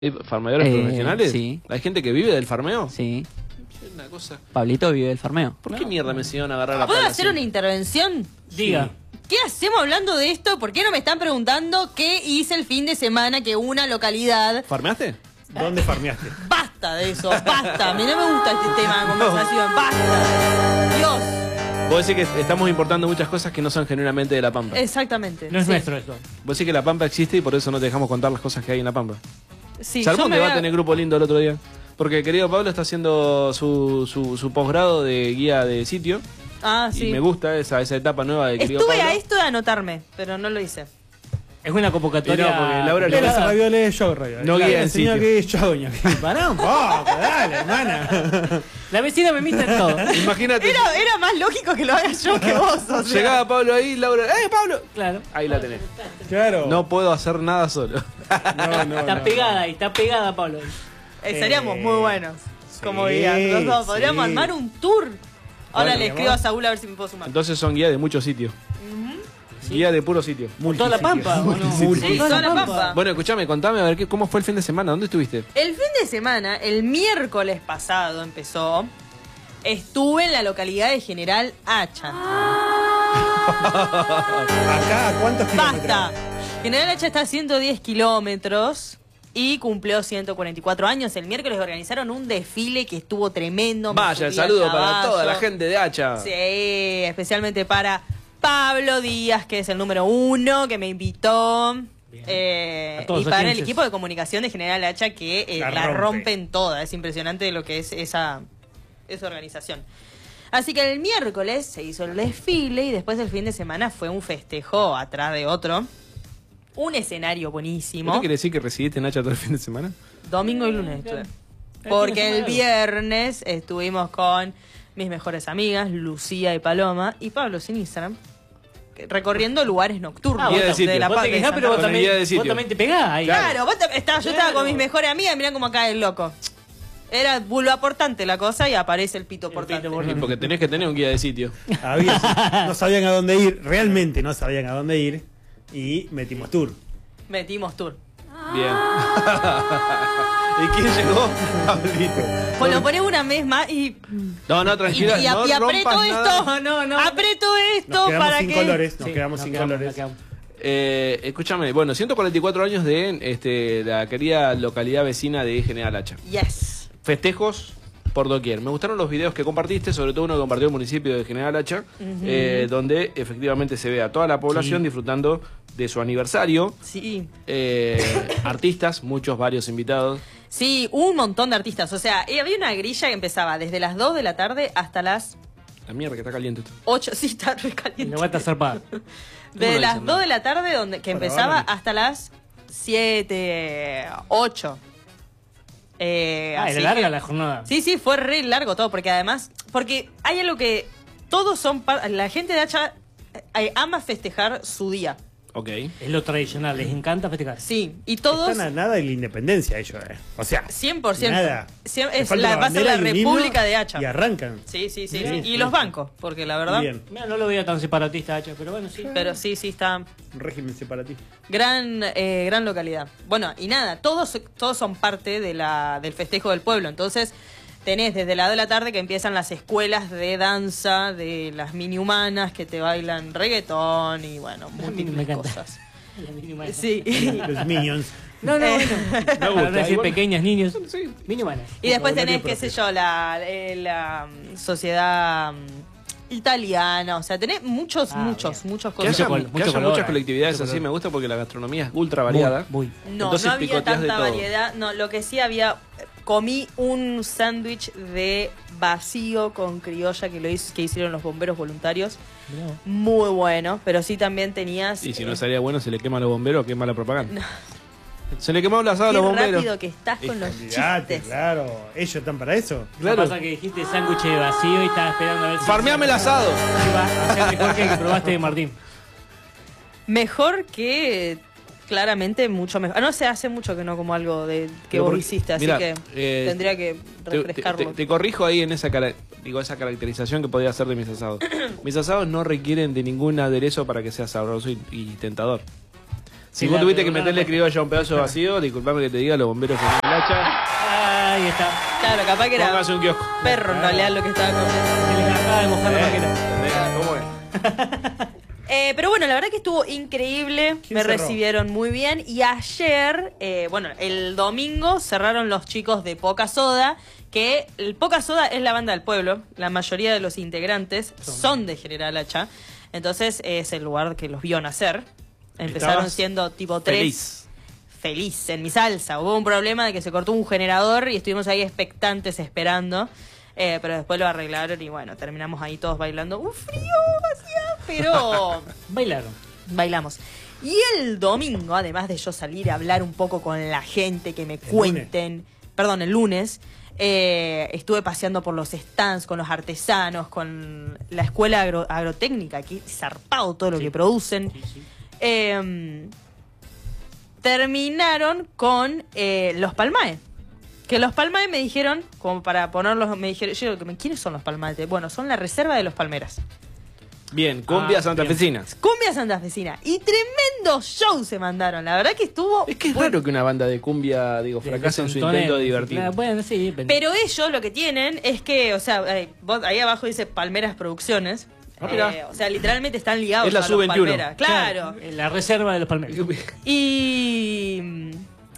¿Farmeadores profesionales? Sí. ¿Hay gente que vive del farmeo? Sí. Una cosa. Pablito vive del farmeo. ¿Por qué mierda me enseñaron a agarrar la ¿Puedo pala hacer así? una intervención? Diga. ¿Qué hacemos hablando de esto? ¿Por qué no me están preguntando qué hice el fin de semana que una localidad... ¿Farmeaste? ¿Dónde farmeaste? Basta de eso, basta. A mí no me gusta este tema de conversación. Basta. Dios. Vos decís que estamos importando muchas cosas que no son genuinamente de La Pampa. Exactamente. No es sí. nuestro eso. Vos decís que La Pampa existe y por eso no te dejamos contar las cosas que hay en La Pampa. Sí, ¿Salmón yo me te va voy a tener grupo lindo el otro día? Porque el querido Pablo está haciendo su posgrado de guía de sitio. Ah, sí. Y me gusta esa etapa nueva de querido Estuve Pablo. a esto de anotarme, pero no lo hice. Es una convocatoria. Y no, porque Laura Pero lo- esa Ravioles yo, Ravioles. No guía en señor sitio. que es choña. Pará un poco, dale, hermana. La vecina me mita en todo. Imagínate. Era más lógico que lo haga yo que vos. O sea. Llegaba Pablo ahí, Laura. ¡Eh, Pablo! Claro. Ahí la tenés. Claro. No puedo hacer nada solo. no. Está pegada ahí, está pegada, Pablo. Seríamos muy buenos. Como sí, guías. Los dos. sí. Podríamos armar un tour. Ahora Bueno, le escribo a Saúl a ver si me puedo sumar. Entonces son guía de muchos sitios. Guía de puro sitio. Toda la Pampa, ¿o no? Sí, toda la Pampa. Bueno, escúchame, contame a ver cómo fue el fin de semana. ¿Dónde estuviste? El fin de semana, el miércoles pasado empezó, estuve en la localidad de General Hacha. Acá, ¿a cuántos kilómetros? ¡Basta! General Hacha está a 110 kilómetros y cumplió 144 años. El miércoles organizaron un desfile que estuvo tremendo. me Vaya, el subí a saludo para caballo. toda la gente de Hacha. Sí, especialmente para Pablo Díaz, que es el número 1, que me invitó. A todos Y los para el oyentes. equipo de comunicación de General Hacha, que la rompen toda. Es impresionante lo que es esa organización. Así que el miércoles se hizo el desfile y después el fin de semana fue un festejo atrás de otro. Un escenario buenísimo. ¿Esto quiere decir que residiste en Hacha todo el fin de semana? Domingo y lunes estuve. fin de Porque el semana. viernes estuvimos con mis mejores amigas, Lucía y Paloma, y Pablo sin Instagram, recorriendo lugares nocturnos Guía de sitio. de la Vos Paz. te quejás, pero vos Con el guía de también, sitio. vos también te pegás ahí. Claro, yo estaba con mis mejores amigas, mirá como acá el loco. Era vulva portante la cosa y aparece el pito portante. Sí, porque tenés que tener un guía de sitio. No sabían a dónde ir, realmente no sabían a dónde ir. Y metimos tour. Metimos tour. Bien. ¿Y quién llegó? Pablito. Pues lo ponés una vez más y No, tranquila. y no aprieto rompas esto. nada. No. Aprieto esto Nos quedamos para sin que. colores. Nos Sí, quedamos nos sin quedamos, colores. nos quedamos. Escúchame, bueno, 144 años de la querida localidad vecina de General Hacha. Yes. Festejos por doquier. Me gustaron los videos que compartiste, sobre todo uno que compartió el municipio de General Hacha, donde efectivamente se ve a toda la población disfrutando de su aniversario. Sí. Artistas, varios invitados. Sí, un montón de artistas. O sea, había una grilla que empezaba desde las 2 de la tarde hasta las La mierda que está caliente esto. 8. Sí, está re Y caliente. la vuelta a zarpar. De no las dicen 2 de la tarde que empezaba hasta las 7, 8. Era así larga que- la jornada. Sí, fue re largo todo, porque además, porque hay algo que todos son, la gente de Hacha ama festejar su día. Ok. Es lo tradicional, les encanta festejar. Sí, y todos, Están a nada de la independencia ellos, O sea, 100%. nada. Siem- Les es falta la, una va a ser bandera la y un himno República de Hacha. Y arrancan. Sí. Bien. Y los bancos, porque la verdad. Bien. Mira, no lo veía tan separatista, Hacha, pero bueno, sí. Pero sí, está. Un régimen separatista. Gran localidad. Bueno, y nada, todos son parte del festejo del pueblo. Entonces, tenés desde la 2 de la tarde que empiezan las escuelas de danza, de las mini humanas que te bailan reggaetón y bueno, Me múltiples encanta. cosas. La mínima. Sí. Los Minions. No. gusta, Para no decir igual. pequeños niños. Mínima. Y después tenés, Vocabulario qué sé yo, la sociedad italiana. O sea, tenés muchos Que cosas. Mucho haya, color, que mucho haya color, muchas colectividades mucho así color. me gusta porque la gastronomía es ultra variada. Muy. No, Entonces no había picoteás de tanta todo. variedad. No, lo que sí había. Comí un sándwich de vacío con criolla que hicieron los bomberos voluntarios. Mirá. Muy bueno, pero sí también tenías. Y si no salía bueno, se le quema a los bomberos, quema la propaganda. Se le quemó el asado a qué los bomberos. rápido que estás con los Olvídate, chistes. claro. Ellos están para eso. Claro. Pasa que dijiste sándwich de vacío y estaba esperando a ver si... Farmeame el asado. Iba a ser mejor que el que probaste de Martín. Mejor que. Claramente mucho mejor. No sé, hace mucho que no como algo que Pero vos porque- hiciste, así mirá, que tendría que refrescarlo. Te corrijo ahí en esa esa caracterización que podría hacer de mis asados. Mis asados no requieren de ningún aderezo para que sea sabroso y tentador. Si vos tuviste que meterle criollo a un pedazo vacío, disculpame que te diga, los bomberos que en el hacha. Ahí está. Claro, capaz que era Póngase un kiosco. perro en realidad lo que estaba comiendo. Se les acaba de mojar la máquina. ¿Cómo es? Pero bueno, la verdad que estuvo increíble. Me cerró? recibieron muy bien. Y ayer, bueno, el domingo cerraron los chicos de Poca Soda. Que el Poca Soda es la banda del pueblo. La mayoría de los integrantes son de General Hacha. Entonces es el lugar que los vio nacer. Empezaron Estabas siendo tipo 3. Feliz en mi salsa. Hubo un problema de que se cortó un generador y estuvimos ahí expectantes esperando. Pero después lo arreglaron y bueno, terminamos ahí todos bailando. Un frío hacía, pero Bailaron. bailamos. Y el domingo, además de yo salir a hablar un poco con la gente, que me cuenten, perdón, el lunes, estuve paseando por los stands con los artesanos, con la escuela agrotécnica, que es zarpado todo lo que producen. Sí, sí. Terminaron con los Palmae. Que los Palmae me dijeron, como para ponerlos, me dijeron, yo digo, ¿quiénes son los Palmae? Bueno, son la reserva de los Palmeras. Bien, cumbia santafesina. Cumbia santafesina. Y tremendo show se mandaron. La verdad que estuvo... Es que es raro que una banda de cumbia, digo, fracase en su intento de divertir. Claro, bueno, sí, Pero ellos lo que tienen es que, o sea, ahí abajo dice Palmeras Producciones. O sea, literalmente están ligados Es la a los Sub-21. Palmeras. Claro. La reserva de los palmeros. Y...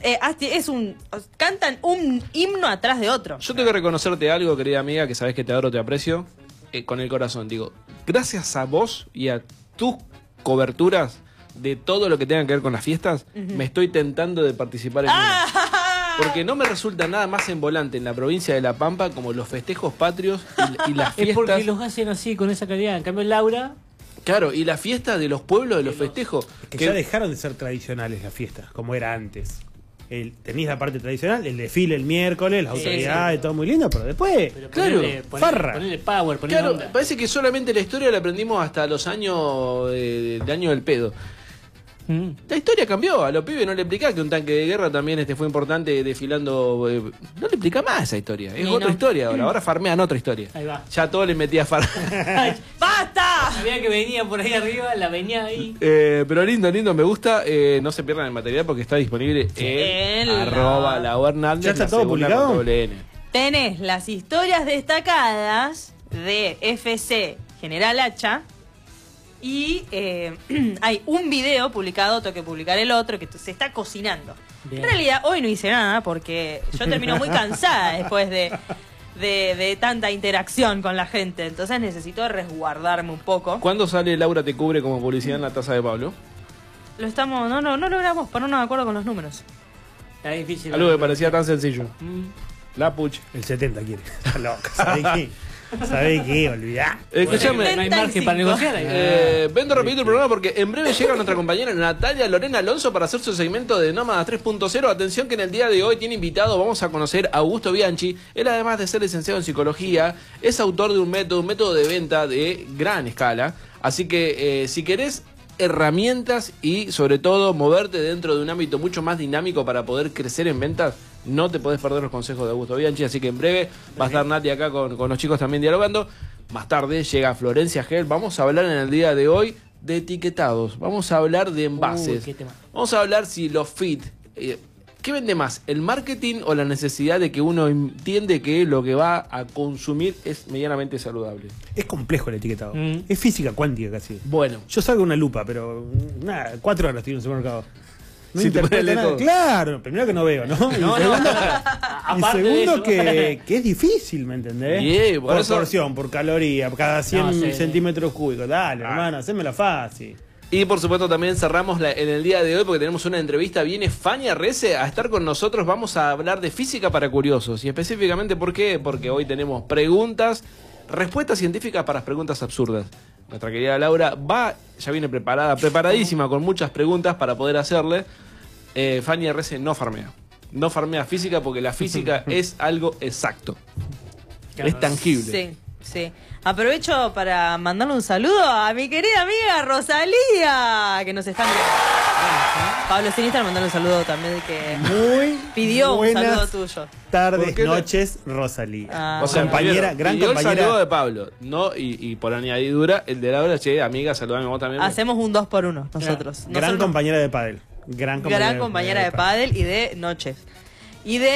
cantan un himno atrás de otro. Yo tengo que reconocerte algo, querida amiga, que sabes que te adoro, te aprecio, con el corazón. Digo, gracias a vos y a tus coberturas de todo lo que tenga que ver con las fiestas, me estoy tentando de participar en una. Porque no me resulta nada más envolante en la provincia de La Pampa como los festejos patrios y las fiestas. Es porque los hacen así, con esa calidad. En cambio, Laura... Claro, y las fiestas de los pueblos, de los festejos. Que ya dejaron de ser tradicionales las fiestas, como era antes. Tenéis la parte tradicional, el desfile el miércoles, las autoridades, todo muy lindo, pero después, Pero claro, farra. Ponerle power, ponerle Claro, onda. parece que solamente la historia la aprendimos hasta los años del año del pedo. La historia cambió, a los pibes no le explicá que un tanque de guerra también fue importante desfilando. No le explica más esa historia, es otra historia ahora farmean otra historia. Ahí va. Ya todo le metía farra. ¡Basta! Sabía que venía por ahí arriba, la venía ahí. Pero lindo, me gusta. No se pierdan el material porque está disponible en @ Laura Hernández. ¿Ya está la todo segunda publicado? con doble N. Tenés las historias destacadas de FC General Hacha. Y hay un video publicado, tengo que publicar el otro, que se está cocinando. Bien. En realidad hoy no hice nada porque yo termino muy cansada después de tanta interacción con la gente. Entonces necesito resguardarme un poco. ¿Cuándo sale Laura te cubre como publicidad en la taza de Pablo? Lo estamos, no logramos ponernos de acuerdo con los números. Está difícil. Algo que parecía tan sencillo. Mm. La puch. El 70 quiere. Está loca. ¿Sabés qué? ¿Sabés qué? Olvidá. Escúchame. No hay margen para negociar. Vendo rapidito el programa porque en breve llega nuestra compañera Natalia Lorena Alonso para hacer su segmento de Nómadas 3.0. Atención que en el día de hoy tiene invitado, vamos a conocer a Augusto Bianchi. Él, además de ser licenciado en psicología, es autor de un método de venta de gran escala. Así que si querés herramientas y sobre todo moverte dentro de un ámbito mucho más dinámico para poder crecer en ventas, no te podés perder los consejos de Augusto Bianchi. Así que en breve va a estar Nati acá con los chicos también dialogando. Más tarde llega Florencia Gel. Vamos a hablar en el día de hoy de etiquetados. Vamos a hablar de envases. Qué tema. Vamos a hablar si los fit... ¿Qué vende más? ¿El marketing o la necesidad de que uno entiende que lo que va a consumir es medianamente saludable? Es complejo el etiquetado. Es física cuántica casi. Bueno. Yo salgo una lupa, pero nada, 4 horas estoy en un supermercado. No Si te interpreto pones nada. lejos. Claro, primero que no veo, ¿no? Y segundo, Aparte de eso. que es difícil, ¿me entendés? Yeah, por por eso- porción, por caloría, cada 100 No, sí. centímetros cúbicos. Dale, hermano, hacémela fácil. Y por supuesto también cerramos en el día de hoy porque tenemos una entrevista. Viene Fania Rece a estar con nosotros. Vamos a hablar de física para curiosos. Y específicamente, ¿por qué? Porque hoy tenemos respuestas científicas para las preguntas absurdas. Nuestra querida Laura ya viene preparadísima con muchas preguntas para poder hacerle. Fania Rece no farmea. No farmea física porque la física es algo exacto. Claro. Es tangible. Sí, sí. Aprovecho para mandarle un saludo a mi querida amiga Rosalía, que nos está viendo. Pablo Sinistro, mandarle un saludo también, que Muy pidió un buenas saludo tuyo. tardes, ¿Por qué no? noches, Rosalía. Ah, O sea, compañera, primero, gran pidió el compañera. saludo de Pablo, ¿no? Y por añadidura, el de Laura, che, amiga, saludame vos también. Hacemos un 2x1 nosotros. Gran compañera de pádel. Gran compañera de pádel y de noches. Y de